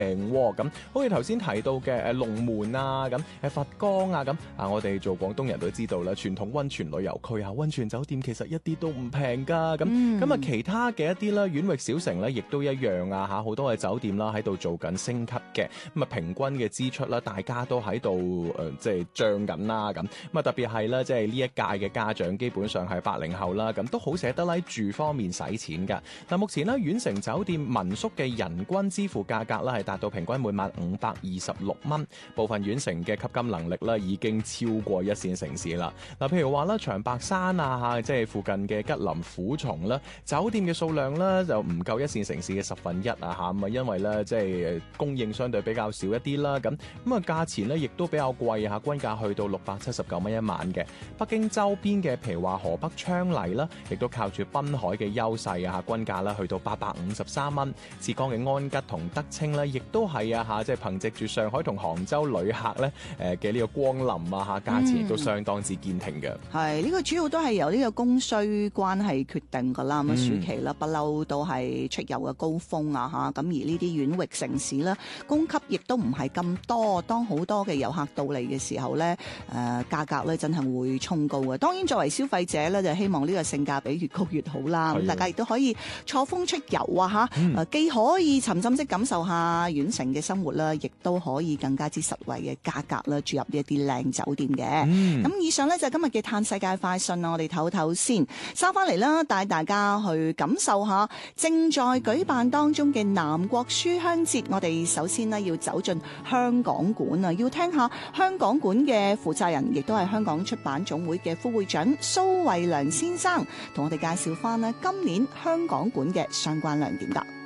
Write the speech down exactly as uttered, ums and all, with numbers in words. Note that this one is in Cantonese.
咁好似頭先提到嘅誒龍門啊，咁誒佛岡啊，咁啊我哋做廣東人都知道啦，傳統温泉旅遊區啊，温泉酒店其實一啲都唔平噶，咁咁啊其他嘅一啲啦，縣域小城咧，亦都一樣啊嚇，好多嘅酒店啦喺度做緊升級嘅，咁啊平均嘅支出啦，大家都喺度誒即係漲緊啦，咁咁啊特別係啦，即係呢一屆嘅家長基本上係八零後啦，咁都好捨得喺住方面使錢㗎。但目前呢，縣城酒店民宿嘅人均支付價格啦係達到平均每晚五百二十六蚊，部分縣城嘅吸金能力咧已經超過一線城市啦。嗱，譬如話咧長白山啊嚇，即係附近嘅吉林虎松啦，酒店嘅數量咧就唔夠一線城市嘅十分一啊嚇，咁啊因為咧即係供應相對比較少一啲啦，咁咁啊價錢咧亦都比較貴嚇，均價去到六百七十九蚊一晚嘅。北京周邊嘅譬如話河北昌黎啦，亦都靠住濱海嘅優勢啊嚇，均價啦去到八百五十三蚊。浙江嘅安吉同德清咧，亦都係啊嚇，即係憑藉住上海同杭州旅客咧誒嘅呢個光臨啊嚇，價錢亦都相當之堅挺嘅。 係呢個主要都係由呢個供需關係決定㗎啦。咁啊暑期啦，不嬲都係出遊嘅高峰啊嚇。咁而呢啲縣域城市咧，供給亦都唔係咁多。當好多嘅遊客到嚟嘅時候咧，誒價格咧真係會衝高嘅。當然作為消費者咧，就希望呢個性價比越高越好啦。咁大家亦都可以錯峰出遊啊嚇，誒既可以沉浸式感受下縣城嘅生活啦，亦都可以更加之實惠嘅價格啦，住入呢一啲靚酒店嘅。咁、嗯、以上呢，就係今日嘅嘆世界快訊啦，我哋唞唞先，收翻嚟啦，帶大家去感受下正在舉辦當中嘅南國書香節。我哋首先呢，要走進香港館啊，要聽下香港館嘅負責人，亦都係香港出版總會嘅副會長蘇慧良先生，同我哋介紹翻呢今年香港館嘅相關亮點㗎。